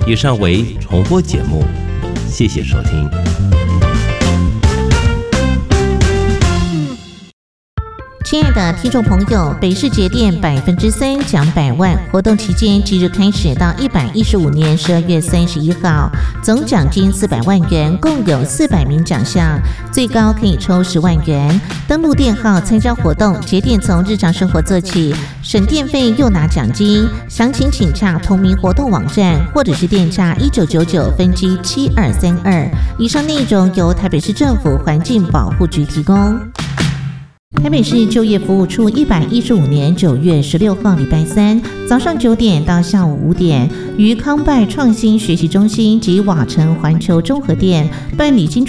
以上为重播节目，谢谢收听。 亲爱的听众朋友，北市节电3%奖100万活动期间即日开始到115年12月31号，总奖金400万元，共有400名奖项，最高可以抽10万元。登录电号参加活动，节电从日常生活做起，省电费又拿奖金。详情请洽同名活动网站，或者是电洽1999分机7232。以上内容由台北市政府环境保护局提供。台北市就业服务处115年9月16号礼拜三早上9点到下午5点，于康拜创新学习中心及瓦城环球综合店办理